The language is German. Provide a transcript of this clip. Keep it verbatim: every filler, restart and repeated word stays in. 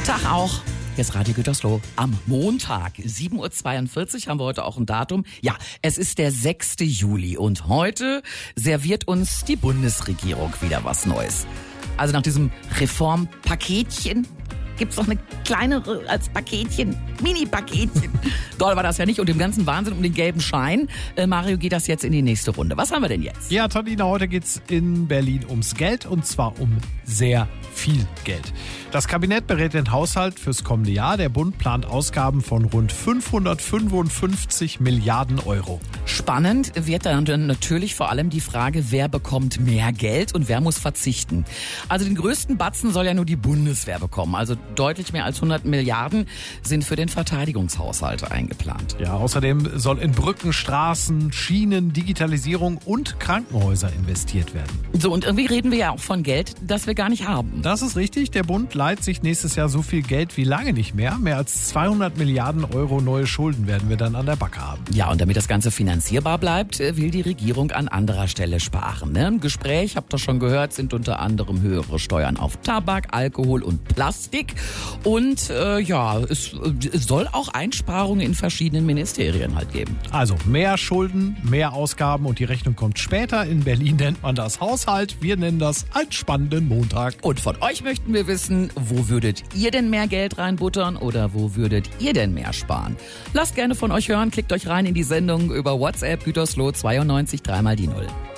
Tag auch. Hier ist Radio Gütersloh am Montag. sieben Uhr zweiundvierzig haben wir heute auch ein Datum. Ja, es ist der sechste Juli und heute serviert uns die Bundesregierung wieder was Neues. Also nach diesem Reformpaketchen gibt's noch eine kleinere als Paketchen, Mini-Paketchen. Doll war das ja nicht und dem ganzen Wahnsinn um den gelben Schein. Äh, Mario, geht das jetzt in die nächste Runde. Was haben wir denn jetzt? Ja, Tonina, heute geht's in Berlin ums Geld und zwar um sehr viel Geld. Das Kabinett berät den Haushalt fürs kommende Jahr. Der Bund plant Ausgaben von rund fünfhundertfünfundfünfzig Milliarden Euro. Spannend wird dann natürlich vor allem die Frage, wer bekommt mehr Geld und wer muss verzichten. Also den größten Batzen soll ja nur die Bundeswehr bekommen. Also deutlich mehr als hundert Milliarden sind für den Verteidigungshaushalt eingeplant. Ja, außerdem soll in Brücken, Straßen, Schienen, Digitalisierung und Krankenhäuser investiert werden. So, und irgendwie reden wir ja auch von Geld, das wir gar nicht haben. Das ist richtig. Der Bund leiht sich nächstes Jahr so viel Geld wie lange nicht mehr. Mehr als zweihundert Milliarden Euro neue Schulden werden wir dann an der Backe haben. Ja, und damit das Ganze finanzierbar bleibt, will die Regierung an anderer Stelle sparen. Ne? Im Gespräch, habt ihr schon gehört, sind unter anderem höhere Steuern auf Tabak, Alkohol und Plastik. Und äh, ja, es, es soll auch Einsparungen in verschiedenen Ministerien halt geben. Also mehr Schulden, mehr Ausgaben und die Rechnung kommt später. In Berlin nennt man das Haushalt. Wir nennen das einen spannenden Montag. Und von euch möchten wir wissen, wo würdet ihr denn mehr Geld reinbuttern oder wo würdet ihr denn mehr sparen? Lasst gerne von euch hören, klickt euch rein in die Sendung über WhatsApp Gütersloh zweiundneunzig dreimal die Null.